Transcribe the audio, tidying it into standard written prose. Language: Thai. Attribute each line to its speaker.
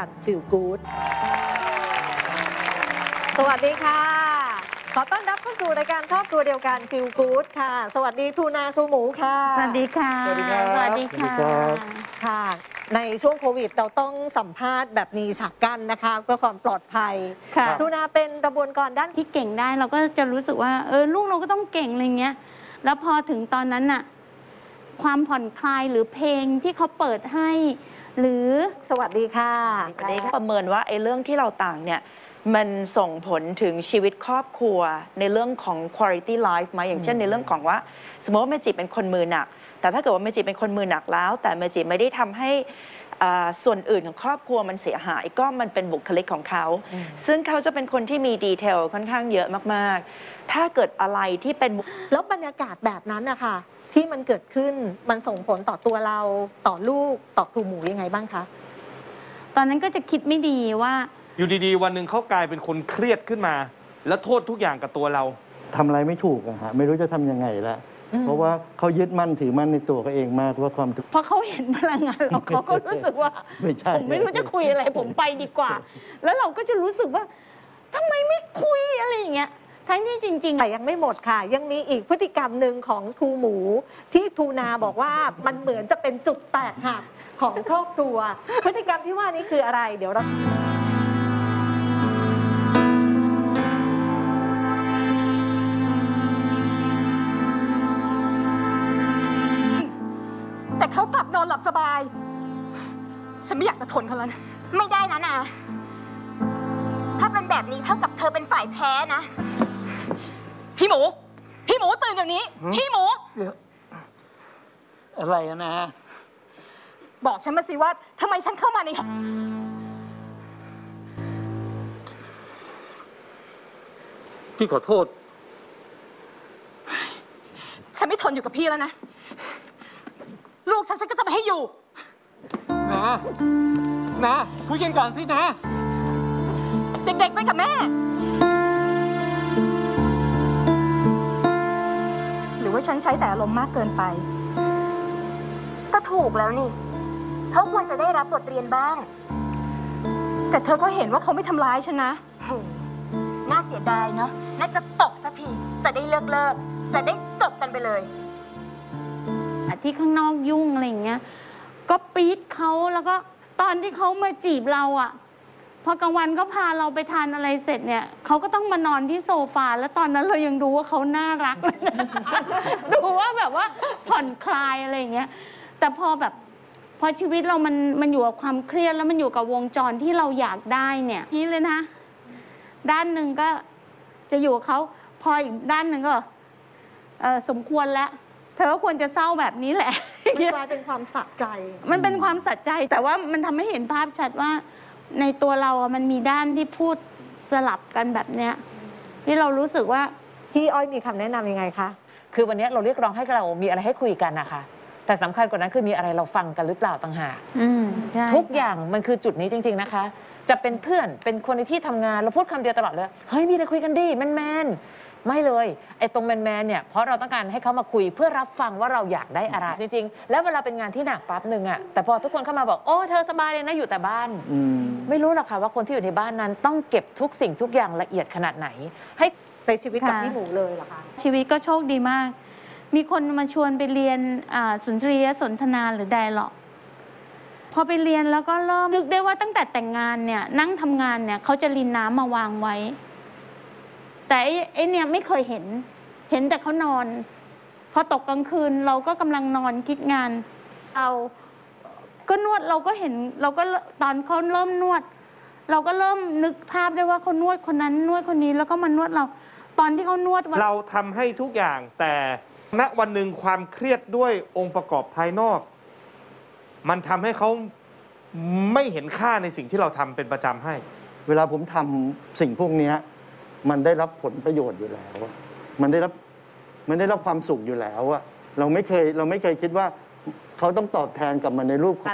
Speaker 1: Feel Good สวัสดีค่ะขอต้อนรับเข้าสู่รายการครอบครัวเดียวกัน Feel Good ค่ะสวัสดีครูนาครูหมูค่ะ
Speaker 2: สวัสดีค่ะสวัสดีครับสวัสดีค่ะ
Speaker 1: ค่ะในช่วงโควิดเราต้องสัมภาษณ์แบบมีฉากกั้นนะคะเพื่อความปลอดภัยครูนาเป็นกระบวนการด้าน
Speaker 2: ที่เก่งได้เราก็จะรู้สึกว่าลูกเราก็ต้องเก่งอะไรเงี้ยแล้วพอถึงตอนนั้นน่ะความผ่อนคลายหรือเพลงที่เขาเปิดให้หรือ
Speaker 1: สวัสดีค่ะ
Speaker 3: ได้ประเมินว่าไอ้เรื่องที่เราต่างเนี่ยมันส่งผลถึงชีวิตครอบครัวในเรื่องของ quality life ไหมอย่างเช่นในเรื่องของว่าสมมติว่าเมจิเป็นคนมือหนักแต่ถ้าเกิดว่าเมจิเป็นคนมือหนักแล้วแต่เมจิไม่ได้ทำให้ส่วนอื่นของครอบครัวมันเสียหายก็มันเป็นบุคลิกของเขาซึ่งเขาจะเป็นคนที่มีดีเทลค่อนข้างเยอะมากๆถ้าเกิดอะไรที่เป็น
Speaker 1: แล้วบรรยากาศแบบนั้นนะคะที่มันเกิดขึ้นมันส่งผลต่อตัวเราต่อลูกต่อครูหมูยังไงบ้างคะ
Speaker 2: ตอนนั้นก็จะคิดไม่ดีว่า
Speaker 4: อยู่ดีๆวันหนึ่งเขากลายเป็นคนเครียดขึ้นมา แล้วโทษทุกอย่างกับตัวเรา
Speaker 5: ทำอะไรไม่ถูกอะฮะไม่รู้จะทำยังไงละเพราะว่าเขายึดมั่นถือมั่นในตัวเขาเองมากว่าความ
Speaker 2: พอเขาเห็นพลังงานเราเขาก็รู้สึกว่าผมไม่รู้จะคุยอะไรผมไปดีกว่าแล้วเราก็จะรู้สึกว่าทำไมไม่คุยอะไรอย่างเงี้ยทั้งที่จริงๆ
Speaker 1: แต่ยังไม่หมดค่ะยังมีอีกพฤติกรรมหนึ่งของครูหมูที่ครูนาบอกว่ามันเหมือนจะเป็นจุดแตกหักของครอบครัวพฤติกรรมที่ว่านี้คืออะไรเดี๋ยวเรา
Speaker 6: แต่เขากลับนอนหลับสบายฉันไม่อยากจะทนเขาแล้วนะ
Speaker 7: ไม่ได้นะนาถ้าเป็นแบบนี้เท่ากับเธอเป็นฝ่ายแพ้นะ
Speaker 6: พี่หมูตื่นเดี๋ยวนี้พี่หมู
Speaker 5: อะไรนะ
Speaker 6: บอกฉันมาสิว่าทำไมฉันเข้ามาใน
Speaker 5: พี่ขอโทษ
Speaker 6: ฉันไม่ทนอยู่กับพี่แล้วนะลูกฉันก็จะไม่ให้อยู่
Speaker 5: นะคุยกันก่อนสินะ
Speaker 6: เด็กๆไปกับแม่หรือว่าฉันใช้แต่อารมณ์มากเกินไป
Speaker 7: ก็ถูกแล้วนี่เขาควรจะได้รับบทเรียนบ้าง
Speaker 6: แต่เธอก็เห็นว่าเขาไม่ทำร้ายฉันนะ
Speaker 7: น่าเสียดายเนาะน่าจะตบสักทีจะได้เลิกจะได้จบกันไปเลย
Speaker 2: ที่ข้างนอกยุ่งอะไรอย่างเงี้ยก็ปี๊ดเขาแล้วก็ตอนที่เขามาจีบเราอ่ะพอกลางวันก็พาเราไปทานอะไรเสร็จเนี่ยเขาก็ต้องมานอนที่โซฟาแล้วตอนนั้นเรายังดูว่าเขาน่ารัก ดูว่าแบบว่าผ่อนคลายอะไรอย่างเงี้ยแต่พอชีวิตเรามันอยู่กับความเครียดแล้วมันอยู่กับวงจรที่เราอยากได้เนี่ยนี่เลยนะด้านหนึ่งก็จะอยู่กับเขาพออีกด้านหนึ่งก็สมควรแล้วเธอก็ควรจะเศร้าแบบนี้แหละ
Speaker 1: มันกลายเป็นความสะใจ
Speaker 2: มันเป็นความสะใจแต่ว่ามันทำให้เห็นภาพชัดว่าในตัวเรามันมีด้านที่พูดสลับกันแบบเนี้ยที่เรารู้สึกว่า
Speaker 1: พี่อ้อยมีคำแนะนำยังไงคะ
Speaker 8: คือวันนี้เราเรียกร้องให้เรามีอะไรให้คุยกันนะคะแต่สำคัญกว่านั้นคือมีอะไรเราฟังกันหรือเปล่าต่างหากทุกอย่างมันคือจุดนี้จริงๆนะคะจะเป็นเพื่อนเป็นคนในที่ทำงานเราพูดคำเดียวตลอดเลยเฮ้ยมีอะไรคุยกันดิแมนไม่เลยไอ้ตรงแมนเนี่ยเพราะเราต้องการให้เขามาคุยเพื่อรับฟังว่าเราอยากได้อะไรจริงๆแล้วเวลาเป็นงานที่หนักปั๊บหนึ่งอะแต่พอทุกคนเข้ามาบอกโอ้เธอสบายเลยนะอยู่แต่บ้านไม่รู้หรอกค่ะว่าคนที่อยู่ในบ้านนั้นต้องเก็บทุกสิ่งทุกอย่างละเอียดขนาดไหนให้
Speaker 1: ในชีวิตกับพี่หมูเลยเหรอคะ
Speaker 2: ชีวิตก็โชคดีมากมีคนมาชวนไปเรียนสุนทรียสนทนาหรือไดร็อกพอไปเรียนแล้วก็เริ่มนึกได้ว่าตั้งแต่แต่งงานเนี่ยนั่งทำงานเนี่ยเขาจะรินน้ำมาวางไว้แต่ไอ้เนี่ยไม่เคยเห็นแต่เขานอนพอตกกลางคืนเราก็กำลังนอนคิดงานเราก็นวดเราก็เห็นเราก็ตอนเขาเริ่มนวดเราก็เริ่มนึกภาพได้ว่าเขานวดคนนั้นนวดคนนี้แล้วก็มานวดเราตอนที่เขานวด
Speaker 4: เราทำให้ทุกอย่างแต่ณวันหนึ่งความเครียดด้วยองค์ประกอบภายนอกมันทำให้เขาไม่เห็นค่าในสิ่งที่เราทำเป็นประจำให้
Speaker 5: เวลาผมทำสิ่งพวกนี้มันได้รับผลประโยชน์อยู่แล้วมันได้รับความสุขอยู่แล้วอะเราไม่เคยคิดว่าเขาต้องตอบแทนกลับมาในรูปของ